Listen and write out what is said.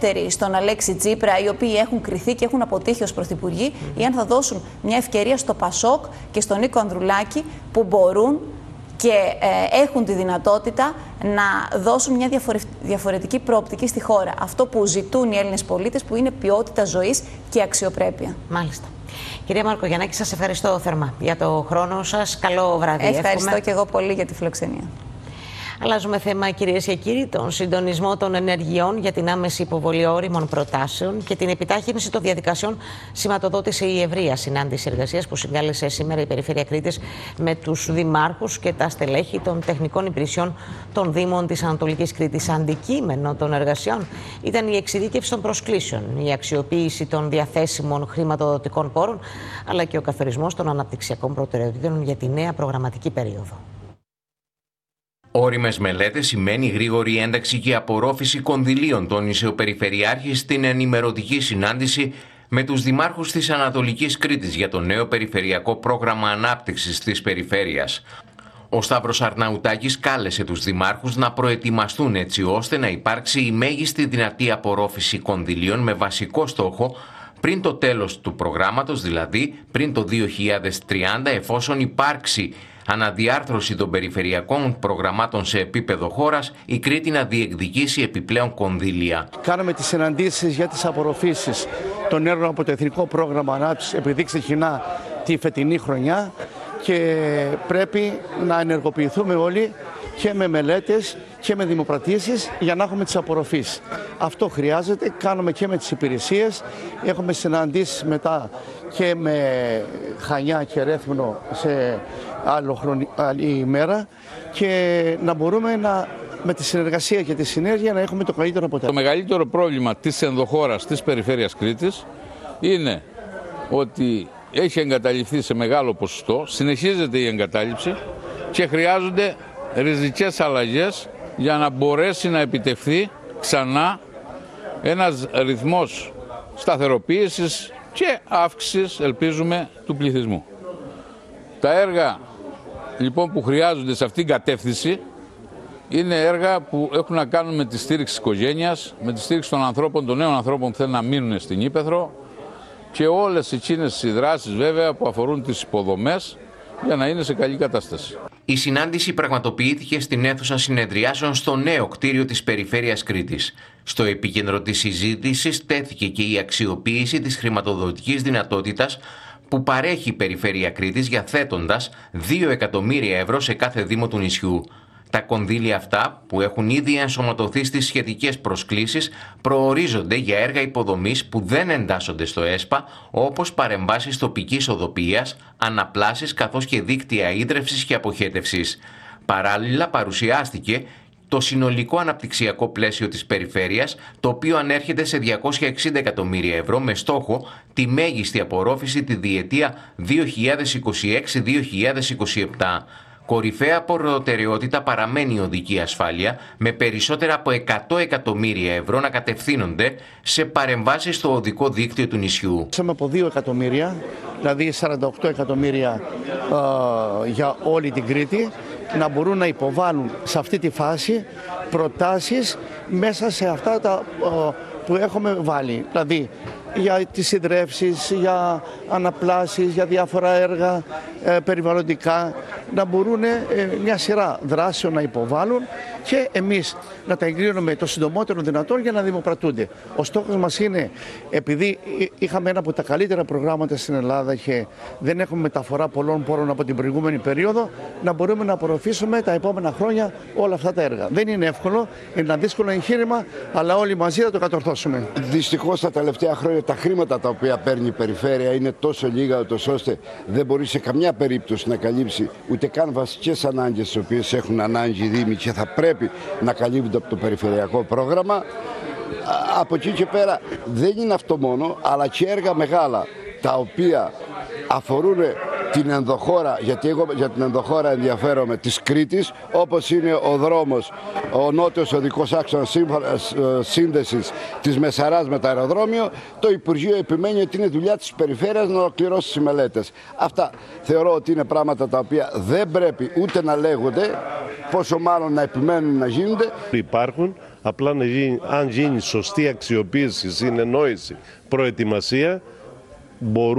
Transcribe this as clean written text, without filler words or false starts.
δεύτεροι στον Αλέξη Τσίπρα, οι οποίοι έχουν κριθεί και έχουν αποτύχει ως πρωθυπουργοί, ή αν θα δώσουν μια ευκαιρία στο Πασόκ και στον Νίκο Ανδρουλάκη, που μπορούν και έχουν τη δυνατότητα να δώσουν μια διαφορετική προοπτική στη χώρα. Αυτό που ζητούν οι Έλληνες πολίτες, που είναι ποιότητα ζωής και αξιοπρέπεια. Μάλιστα. Κυρία Μαρκογιαννάκη, σας ευχαριστώ θερμά για το χρόνο σας. Καλό βράδυ. Ευχαριστώ και εγώ πολύ για τη φιλοξενία. Αλλάζουμε θέμα, κυρίες και κύριοι, τον συντονισμό των ενεργειών για την άμεση υποβολή όριμων προτάσεων και την επιτάχυνση των διαδικασιών σηματοδότησε η ευρεία συνάντηση εργασίας που συγκάλεσε σήμερα η Περιφέρεια Κρήτης με τους δημάρχους και τα στελέχη των τεχνικών υπηρεσιών των Δήμων της Ανατολικής Κρήτης. Αντικείμενο των εργασιών ήταν η εξειδίκευση των προσκλήσεων, η αξιοποίηση των διαθέσιμων χρηματοδοτικών πόρων, αλλά και ο καθορισμός των αναπτυξιακών προτεραιοτήτων για τη νέα προγραμματική περίοδο. Όριμες μελέτες σημαίνει γρήγορη ένταξη και απορρόφηση κονδυλίων, τόνισε ο Περιφερειάρχης στην ενημερωτική συνάντηση με τους δημάρχους της Ανατολικής Κρήτης για το νέο περιφερειακό πρόγραμμα ανάπτυξης της περιφέρειας. Ο Σταύρος Αρναουτάκης κάλεσε τους δημάρχους να προετοιμαστούν έτσι ώστε να υπάρξει η μέγιστη δυνατή απορρόφηση κονδυλίων με βασικό στόχο πριν το τέλος του προγράμματος, δηλαδή πριν το 2030, εφόσον υπάρξει αναδιάρθρωση των περιφερειακών προγραμμάτων σε επίπεδο χώρας, η Κρήτη να διεκδικήσει επιπλέον κονδύλια. Κάναμε τις συναντήσεις για τις απορροφήσεις των έργων από το Εθνικό Πρόγραμμα Ανάπτυξης, επειδή ξεκινά τη φετινή χρονιά και πρέπει να ενεργοποιηθούμε όλοι και με μελέτες και με δημοπρατήσεις για να έχουμε τις απορροφήσεις. Αυτό χρειάζεται, κάνουμε και με τις υπηρεσίες, έχουμε συναντήσεις μετά και με Χανιά και Ρέθμνο σε άλλη ημέρα και να μπορούμε με τη συνεργασία και τη συνέργεια να έχουμε το καλύτερο αποτέλεσμα. Το μεγαλύτερο πρόβλημα της ενδοχώρας της Περιφέρειας Κρήτης είναι ότι έχει εγκαταλειφθεί σε μεγάλο ποσοστό, συνεχίζεται η εγκατάλειψη και χρειάζονται ριζικές αλλαγές για να μπορέσει να επιτευχθεί ξανά ένας ρυθμός σταθεροποίησης και αύξησης, ελπίζουμε, του πληθυσμού. Τα έργα λοιπόν που χρειάζονται σε αυτήν την κατεύθυνση είναι έργα που έχουν να κάνουν με τη στήριξη της οικογένειας, με τη στήριξη των ανθρώπων, των νέων ανθρώπων που θέλουν να μείνουν στην Ήπεθρο και όλες εκείνες οι δράσεις βέβαια που αφορούν τις υποδομές για να είναι σε καλή κατάσταση. Η συνάντηση πραγματοποιήθηκε στην αίθουσα συνεδριάσεων στο νέο κτίριο της Περιφέρειας Κρήτης. Στο επίκεντρο της συζήτησης τέθηκε και η αξιοποίηση της χρηματοδοτικής δυνατότητας που παρέχει η Περιφέρεια Κρήτης, διαθέτοντας 2 εκατομμύρια ευρώ σε κάθε δήμο του νησιού. Τα κονδύλια αυτά, που έχουν ήδη ενσωματωθεί στις σχετικές προσκλήσεις, προορίζονται για έργα υποδομής που δεν εντάσσονται στο ΕΣΠΑ, όπως παρεμβάσεις τοπικής οδοποιίας, αναπλάσεις καθώς και δίκτυα ίδρευσης και αποχέτευσης. Παράλληλα, παρουσιάστηκε το συνολικό αναπτυξιακό πλαίσιο της περιφέρειας, το οποίο ανέρχεται σε 260 εκατομμύρια ευρώ με στόχο τη μέγιστη απορρόφηση τη διετία 2026-2027. Κορυφαία προτεραιότητα παραμένει η οδική ασφάλεια, με περισσότερα από 100 εκατομμύρια ευρώ να κατευθύνονται σε παρεμβάσεις στο οδικό δίκτυο του νησιού. Από 2 εκατομμύρια, δηλαδή 48 εκατομμύρια για όλη την Κρήτη, να μπορούν να υποβάλουν σε αυτή τη φάση προτάσεις μέσα σε αυτά τα που έχουμε βάλει. Δηλαδή για τις συντρεύσεις, για αναπλάσεις, για διάφορα έργα περιβαλλοντικά, να μπορούν μια σειρά δράσεων να υποβάλουν και εμείς να τα εγκρίνουμε το συντομότερο δυνατόν για να δημοπρατούνται. Ο στόχος μας είναι, επειδή είχαμε ένα από τα καλύτερα προγράμματα στην Ελλάδα και δεν έχουμε μεταφορά πολλών πόρων από την προηγούμενη περίοδο, να μπορούμε να απορροφήσουμε τα επόμενα χρόνια όλα αυτά τα έργα. Δεν είναι εύκολο, είναι ένα δύσκολο εγχείρημα, αλλά όλοι μαζί θα το κατορθώσουμε. Δυστυχώς τα τελευταία χρόνια τα χρήματα τα οποία παίρνει η περιφέρεια είναι τόσο λίγα, ώστε δεν μπορεί σε καμιά περίπτωση να καλύψει ούτε καν βασικές ανάγκες τις οποίες έχουν ανάγκη οι Δήμοι και θα πρέπει να καλύπτονται από το περιφερειακό πρόγραμμα. Από εκεί και πέρα δεν είναι αυτό μόνο, αλλά και έργα μεγάλα τα οποία αφορούν την ενδοχώρα, γιατί εγώ για την ενδοχώρα ενδιαφέρομαι, της Κρήτης, όπως είναι ο δρόμος, ο νότιος οδικός άξονας σύνδεσης της Μεσαράς με το αεροδρόμιο. Το Υπουργείο επιμένει ότι είναι δουλειά της περιφέρειας να ολοκληρώσει τις μελέτες. Αυτά θεωρώ ότι είναι πράγματα τα οποία δεν πρέπει ούτε να λέγονται, πόσο μάλλον να επιμένουν να γίνονται. Υπάρχουν Απλά αν γίνει σωστή αξιοποίηση, συνεννόηση, προετοιμασία, μπορούν